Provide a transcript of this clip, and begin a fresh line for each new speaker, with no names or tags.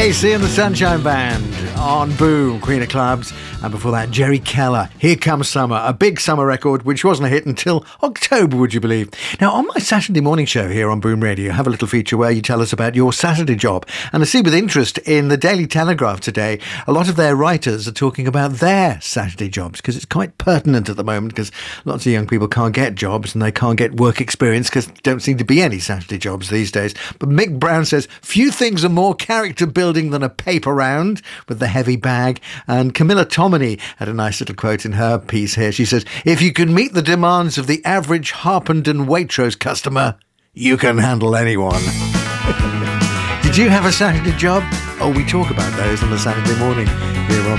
KC and the Sunshine Band on Boom, Queen of Clubs. And before that, Jerry Keller, Here Comes Summer, a big summer record which wasn't a hit until October, would you believe? Now, on my Saturday morning show here on Boom Radio, I have a little feature where you tell us about your Saturday job. And I see with interest in the Daily Telegraph today, a lot of their writers are talking about their Saturday jobs because it's quite pertinent at the moment because lots of young people can't get jobs and they can't get work experience because there don't seem to be any Saturday jobs these days. But Mick Brown says, few things are more character building than a paper round with the heavy bag. And Camilla Tominey had a nice little quote in her piece here. She says, if you can meet the demands of the average Harpenden Waitrose customer, you can handle anyone. Did you have a Saturday job? Oh, we talk about those on the Saturday morning here on